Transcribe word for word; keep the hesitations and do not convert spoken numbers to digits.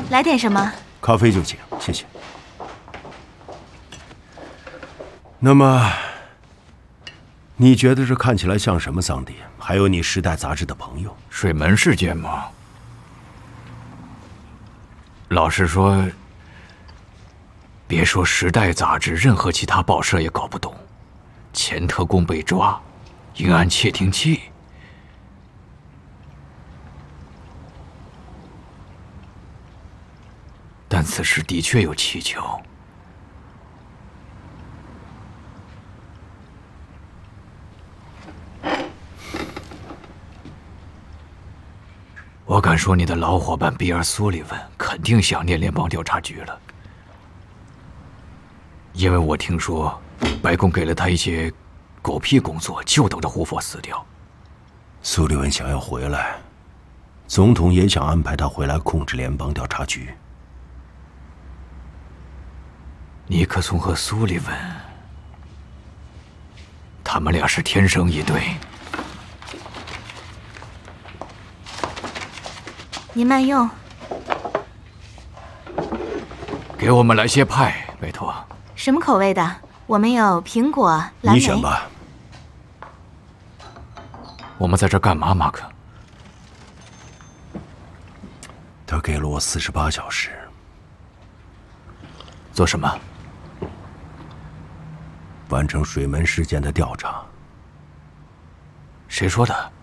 来点什么？ 咖啡就行，谢谢。那么，你觉得这看起来像什么丧礼？还有你《时代》杂志的朋友， 水门事件吗？老实说，别说《时代》杂志，任何其他报社也搞不懂。前特工被抓，阴安窃听器。但此事的确有蹊跷。我敢说，你的老伙伴比尔·苏利文肯定想念联邦调查局了，因为我听说白宫给了他一些狗屁工作，就等着胡佛死掉。 苏利文想要回来，总统也想安排他回来控制联邦调查局。 尼克松和苏利文，他们俩是天生一对。 您慢用。 给我们来些派，拜托。 什么口味的？我们有苹果、蓝莓。 你选吧。 我们在这干嘛，马克？ 他给了我四十八小时。 做什么？ 完成水门事件的调查。 谁说的？